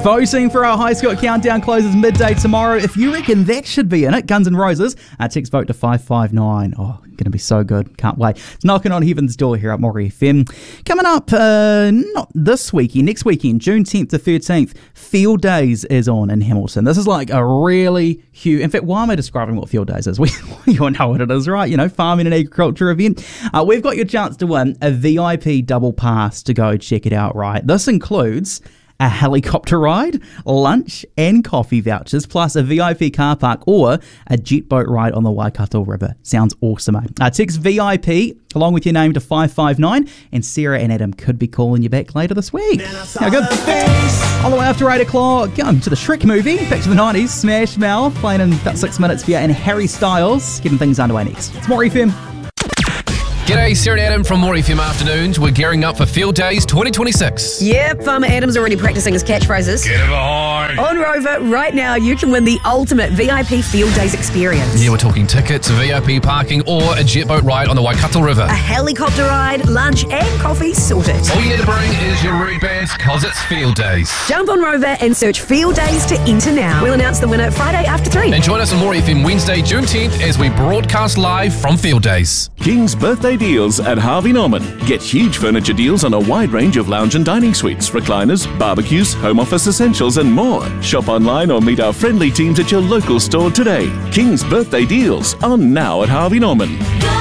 Voting for our High School Countdown closes midday tomorrow. If you reckon that should be in it, Guns N' Roses, text vote to 559. Oh, going to be so good. Can't wait. It's knocking on heaven's door here at Maury FM. Coming up, not this weekend, next weekend, June 10th to 13th, Field Days is on in Hamilton. This is like a really huge... In fact, why am I describing what Field Days is? We all know what it is, right? You know, farming and agriculture event. We've got your chance to win a VIP double pass to go check it out, right? This includes a helicopter ride, lunch and coffee vouchers, plus a VIP car park or a jet boat ride on the Waikato River. Sounds awesome, eh? Text VIP along with your name to 559 and Sarah and Adam could be calling you back later this week. Now good. On the way after 8 o'clock, to the Shrek movie, back to the 90s, Smash Mouth, playing in about 6 minutes for you, and Harry Styles getting things underway next. It's Maury FM. G'day, Sarah and Adam from Maury FM Afternoons. We're gearing up for Field Days 2026. Yep, Farmer Adam's already practicing his catchphrases. Get it behind. On Rover, right now, you can win the ultimate VIP Field Days experience. Yeah, we're talking tickets, VIP parking, or a jet boat ride on the Waikato River. A helicopter ride, lunch and coffee sorted. All you need to bring is your root bands, cause it's Field Days. Jump on Rover and search Field Days to enter now. We'll announce the winner Friday after 3. And join us on Maury FM Wednesday, June 10th as we broadcast live from Field Days. King's birthday deals at Harvey Norman. Get huge furniture deals on a wide range of lounge and dining suites, recliners, barbecues, home office essentials and more. Shop online or meet our friendly teams at your local store today. King's birthday deals on now at Harvey Norman.